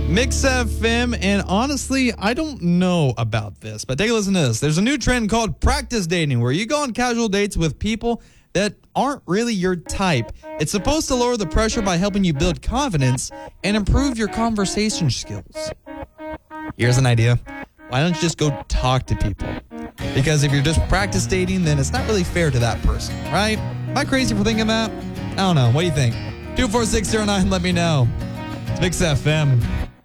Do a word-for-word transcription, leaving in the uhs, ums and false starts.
Mix F M, and honestly, I don't know about this, but take a listen to this. There's a new trend called practice dating, where you go on casual dates with people that aren't really your type. It's supposed to lower the pressure by helping you build confidence and improve your conversation skills. Here's an idea. Why don't you just go talk to people? Because if you're just practice dating, then it's not really fair to that person, right? Am I crazy for thinking that? I don't know. What do you think? two four six zero nine, let me know. It's Mix F M.